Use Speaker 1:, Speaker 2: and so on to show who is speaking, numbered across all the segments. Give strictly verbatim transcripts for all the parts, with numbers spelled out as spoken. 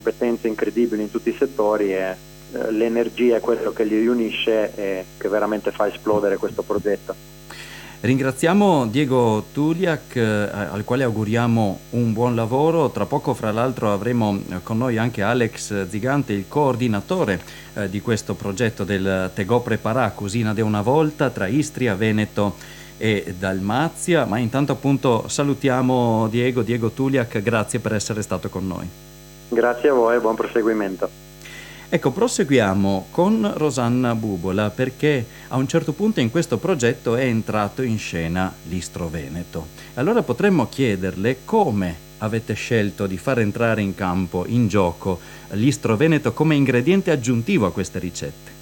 Speaker 1: competenze incredibili in tutti i settori e eh, l'energia è quello che li riunisce e che veramente fa esplodere questo progetto.
Speaker 2: Ringraziamo Diego Tuliak, eh, al quale auguriamo un buon lavoro. Tra poco, fra l'altro, avremo eh, con noi anche Alex Zigante, il coordinatore eh, di questo progetto del Tegò Preparà, Cucina de una volta, tra Istria, Veneto e Dalmazia. Ma intanto appunto salutiamo Diego, Diego Tuliak, grazie per essere stato con noi.
Speaker 1: Grazie a voi e buon proseguimento.
Speaker 2: Ecco, proseguiamo con Rosanna Bubola, perché a un certo punto in questo progetto è entrato in scena l'Istro Veneto. Allora potremmo chiederle come avete scelto di far entrare in campo, in gioco, l'Istro Veneto come ingrediente aggiuntivo a queste ricette.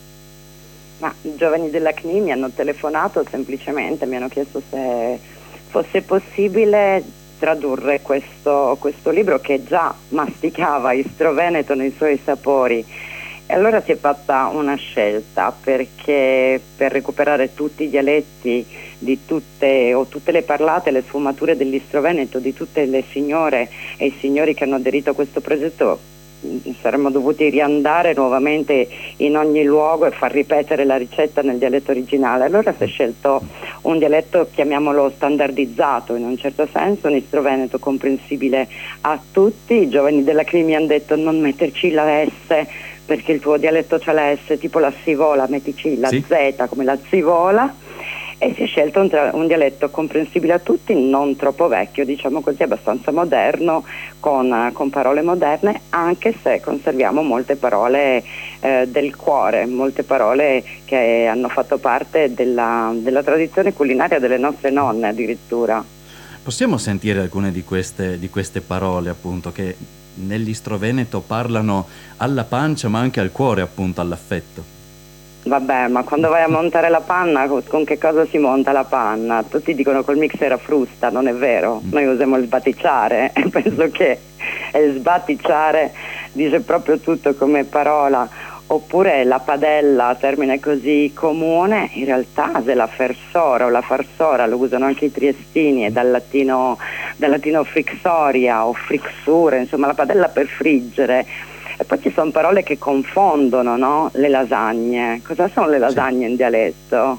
Speaker 3: Ma i giovani della C N I mi hanno telefonato semplicemente, mi hanno chiesto se fosse possibile tradurre questo, questo libro che già masticava Istro Veneto nei suoi sapori. E allora si è fatta una scelta, perché per recuperare tutti i dialetti di tutte o tutte le parlate, le sfumature dell'Istro Veneto, di tutte le signore e i signori che hanno aderito a questo progetto, saremmo dovuti riandare nuovamente in ogni luogo e far ripetere la ricetta nel dialetto originale. Allora si è scelto un dialetto, chiamiamolo standardizzato in un certo senso, un Istro Veneto comprensibile a tutti. I giovani della C N I mi hanno detto non metterci la S perché il tuo dialetto c'ha la S, tipo la Sivola, mettici la
Speaker 2: sì.
Speaker 3: Z come la Zivola, e si è scelto un, tra- un dialetto comprensibile a tutti, non troppo vecchio, diciamo così, abbastanza moderno, con, con parole moderne, anche se conserviamo molte parole eh, del cuore, molte parole che hanno fatto parte della, della tradizione culinaria delle nostre nonne addirittura.
Speaker 2: Possiamo sentire alcune di queste, di queste parole, appunto, che nell'Istro Veneto parlano alla pancia ma anche al cuore, appunto, all'affetto?
Speaker 3: Vabbè, ma quando vai a montare la panna, con che cosa si monta la panna? Tutti dicono col mixer a frusta, non è vero? Noi usiamo il sbaticiare e penso che il sbaticiare dice proprio tutto come parola. Oppure la padella, termine così comune, in realtà se la fersora o la farsora lo usano anche i triestini, è dal latino, dal latino frixoria o frixure, insomma la padella per friggere. E poi ci sono parole che confondono, no? Le lasagne. Cosa sono le lasagne in dialetto?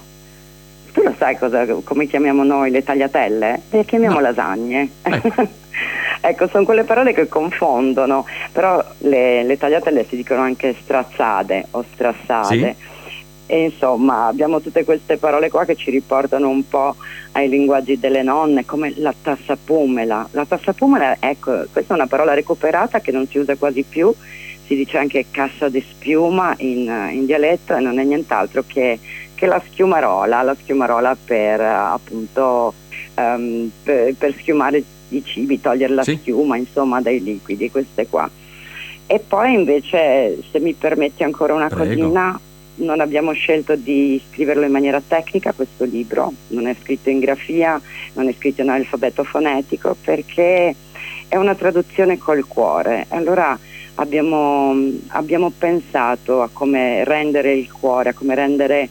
Speaker 3: Tu lo sai cosa, come chiamiamo noi le tagliatelle? Le chiamiamo no. lasagne. Eh. Ecco, sono quelle parole che confondono, però le, le tagliatelle si dicono anche strazzade o strassade. Sì. E insomma abbiamo tutte queste parole qua che ci riportano un po' ai linguaggi delle nonne, come la tassapumela. La tassapumela, ecco, questa è una parola recuperata che non si usa quasi più, si dice anche cassa di spiuma in, in dialetto, e non è nient'altro che, che la schiumarola, la schiumarola per appunto um, per, per schiumare i cibi, togliere la sì. schiuma insomma dai liquidi, queste qua. E poi invece, se mi permetti ancora una Prego. cosina, non abbiamo scelto di scriverlo in maniera tecnica questo libro, non è scritto in grafia, non è scritto in alfabeto fonetico, perché è una traduzione col cuore. Allora abbiamo, abbiamo pensato a come rendere il cuore, a come rendere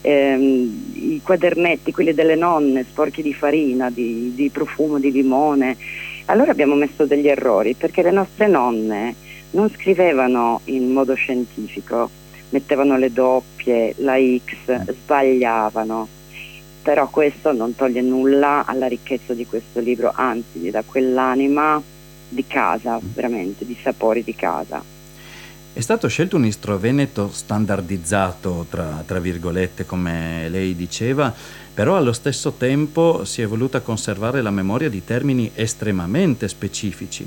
Speaker 3: ehm, i quadernetti, quelli delle nonne, sporchi di farina, di, di profumo, di limone. Allora abbiamo messo degli errori, perché le nostre nonne non scrivevano in modo scientifico, mettevano le doppie, la X, sbagliavano, però questo non toglie nulla alla ricchezza di questo libro, anzi gli dà quell'anima di casa, veramente, di sapori di casa.
Speaker 2: È stato scelto un Istro Veneto standardizzato, tra, tra virgolette, come lei diceva, però allo stesso tempo si è voluta conservare la memoria di termini estremamente specifici.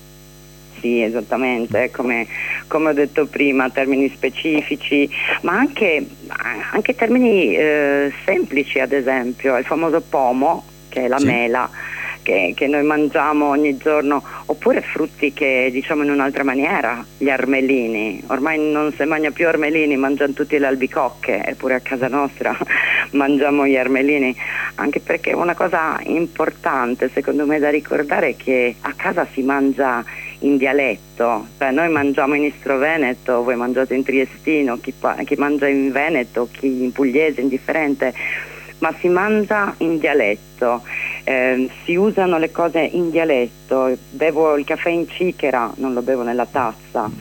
Speaker 3: Sì, esattamente, come, come ho detto prima, termini specifici, ma anche, anche termini eh, semplici, ad esempio, il famoso pomo, che è la sì. mela, che, che noi mangiamo ogni giorno, oppure frutti che diciamo in un'altra maniera, gli armelini. Ormai non si mangia più armelini, mangiano tutti le albicocche, eppure a casa nostra mangiamo gli armelini, anche perché una cosa importante secondo me da ricordare è che a casa si mangia in dialetto, cioè noi mangiamo in Istro Veneto, voi mangiate in triestino, chi, chi mangia in Veneto, chi in pugliese, indifferente, ma si mangia in dialetto, eh, si usano le cose in dialetto. Bevo il caffè in cichera, non lo bevo nella tazza,